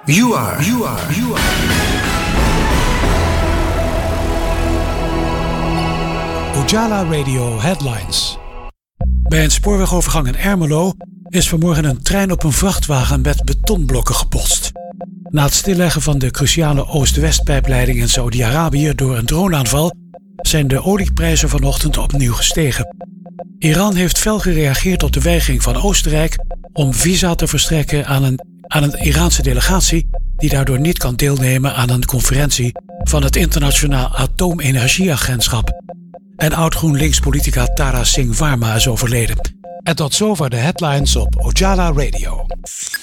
You are. Ojala Radio Headlines. Bij een spoorwegovergang in Ermelo is vanmorgen een trein op een vrachtwagen met betonblokken gebotst. Na het stilleggen van de cruciale Oost-West-pijpleiding in Saudi-Arabië door een droneaanval zijn de olieprijzen vanochtend opnieuw gestegen. Iran heeft fel gereageerd op de weigering van Oostenrijk om visa te verstrekken aan een Iraanse delegatie die daardoor niet kan deelnemen aan een conferentie van het Internationaal Atoomenergieagentschap. En oud-GroenLinks-politica Tara Singh Varma is overleden. En tot zover de headlines op Ojala Radio.